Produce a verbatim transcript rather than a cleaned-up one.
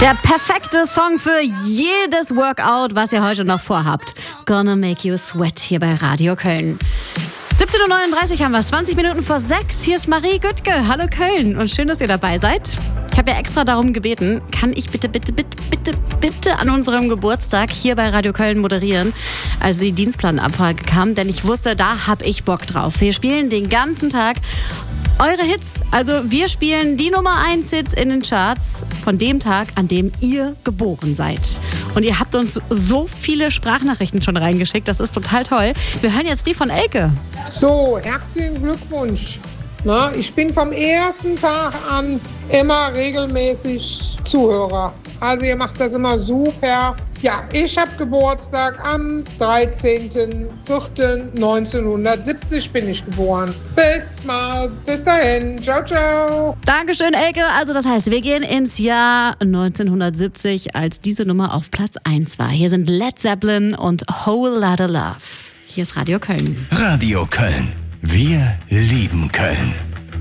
Der perfekte Song für jedes Workout, was ihr heute noch vorhabt. Gonna Make You Sweat hier bei Radio Köln. siebzehn Uhr neununddreißig haben wir, zwanzig Minuten vor sechs. Hier ist Marie Güttke. Hallo Köln und schön, dass ihr dabei seid. Ich habe ja extra darum gebeten, kann ich bitte, bitte, bitte, bitte, bitte an unserem Geburtstag hier bei Radio Köln moderieren, als die Dienstplanabfrage kam, denn ich wusste, da habe ich Bock drauf. Wir spielen den ganzen Tag eure Hits, also wir spielen die Nummer eins Hits in den Charts von dem Tag, an dem ihr geboren seid. Und ihr habt uns so viele Sprachnachrichten schon reingeschickt, das ist total toll. Wir hören jetzt die von Elke. So, herzlichen Glückwunsch. Na, ich bin vom ersten Tag an immer regelmäßig Zuhörer. Also ihr macht das immer super. Ja, ich habe Geburtstag am dreizehnten vierten neunzehnhundertsiebzig bin ich geboren. Bis mal, bis dahin. Ciao, ciao. Dankeschön, Elke. Also das heißt, wir gehen ins Jahr neunzehnhundertsiebzig, als diese Nummer auf Platz eins war. Hier sind Led Zeppelin und Whole Lotta Love. Hier ist Radio Köln. Radio Köln. Wir lieben Köln.